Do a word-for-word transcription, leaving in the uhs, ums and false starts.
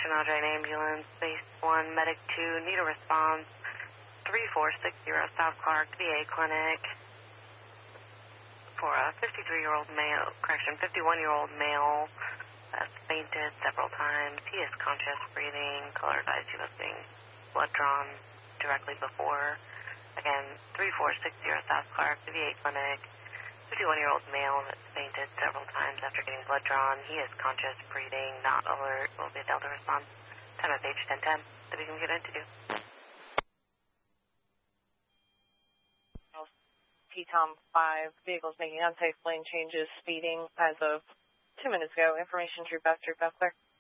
Ocean Madre ambulance, base one, medic two, need a response, three four six zero South Clark, V A clinic, for a fifty-three-year-old male, correction, fifty-one-year-old male that's fainted several times. He is conscious, breathing, colored eyes, he was being blood drawn directly before. Again, three four six zero South Clark, V A clinic, fifty-one-year-old male that's fainted several times after getting blood drawn. He is conscious, breathing, not alert. Will be a Delta response. Time of page ten ten. That we can get into. P TOM five, vehicles making unsafe lane changes, speeding as of two minutes ago. Information, Troop F, Troop F, clear.